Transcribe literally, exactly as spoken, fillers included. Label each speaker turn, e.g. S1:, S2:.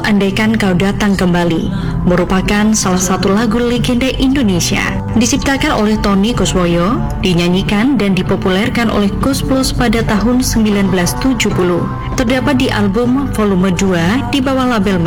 S1: Andaikan Kau Datang Kembali merupakan salah satu lagu legenda Indonesia. Diciptakan oleh Tony Kuswoyo, dinyanyikan dan dipopulerkan oleh Koes Plus pada tahun seribu sembilan ratus tujuh puluh. Terdapat di album volume dua di bawah label